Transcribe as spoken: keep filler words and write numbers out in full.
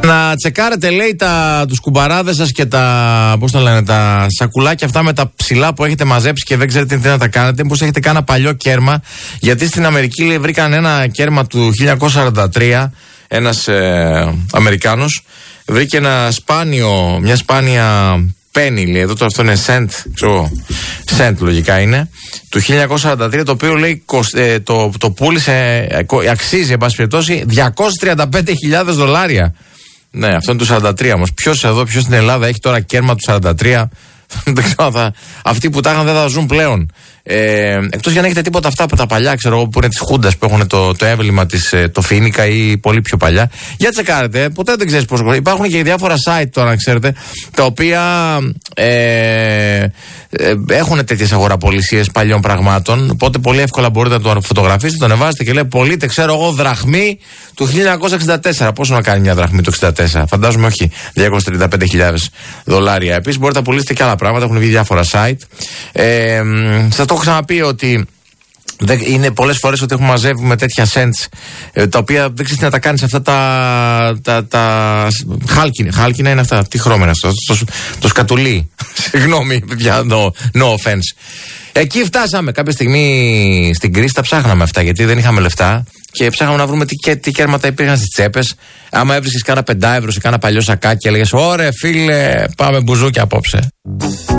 Να τσεκάρετε, λέει, τα, τους κουμπαράδες σας και τα, πώς τα λένε, τα σακουλάκια αυτά με τα ψηλά που έχετε μαζέψει και δεν ξέρετε τι να τα κάνετε. Πώς έχετε κάνει ένα παλιό κέρμα. Γιατί στην Αμερική, λέει, βρήκαν ένα κέρμα του χίλια εννιακόσια σαράντα τρία. Ένας ε, Αμερικάνος βρήκε ένα σπάνιο, μια σπάνια πένι, λέει, εδώ το αυτό είναι cent, ξέρω, cent λογικά είναι, του χίλια εννιακόσια σαράντα τρία, το οποίο, λέει, ε, το, το πούλησε, ε, αξίζει, εν πάση περιπτώσει, διακόσιες τριάντα πέντε χιλιάδες δολάρια. Ναι, αυτό είναι του σαράντα τρία όμως. Ποιος εδώ, ποιος στην Ελλάδα έχει τώρα κέρμα του σαράντα τρία? Δεν ξέρω, θα, αυτοί που τα είχαν δεν θα ζουν πλέον. Ε, εκτός για να έχετε τίποτα αυτά από τα παλιά, ξέρω εγώ, που είναι της Χούντας, που έχουν το, το έμβλημα της, το Φίνικα ή πολύ πιο παλιά. Για τσεκάρετε, ποτέ δεν ξέρεις πώς. Υπάρχουν και διάφορα site τώρα, να ξέρετε, τα οποία ε, ε, έχουν τέτοιες αγοραπολισίες παλιών πραγμάτων. Οπότε πολύ εύκολα μπορείτε να το φωτογραφίσετε, το ανεβάσετε και λέει πωλείται, ξέρω εγώ, δραχμή του χίλια εννιακόσια εξήντα τέσσερα. Πόσο να κάνει μια δραχμή του εξήντα τέσσερα? Φαντάζομαι όχι διακόσιες τριάντα πέντε χιλιάδες δολάρια. Επίσης μπορείτε να πουλήσετε και άλλα πράγματα, έχουν βγει διάφορα site. Ε, σας το έχω ξαναπεί ότι είναι πολλές φορές ότι έχουμε μαζεύουμε τέτοια cents, τα οποία δεν ξέρεις τι να τα κάνεις αυτά τα, τα, τα χάλκινα. Χάλκινα είναι αυτά. Τι χρώμα είναι αυτό? Το, το, το σκατουλί. Συγγνώμη, παιδιά, no, no offense. Εκεί φτάσαμε. Κάποια στιγμή στην κρίση τα ψάχναμε αυτά, γιατί δεν είχαμε λεφτά και ψάχναμε να βρούμε τι, τι κέρματα υπήρχαν στις τσέπες. Άμα έβρισκες κάνα πεντά ευρώ σε κάνα παλιό σακάκι και έλεγες, ωραία φίλε, πάμε μπουζούκι απόψε.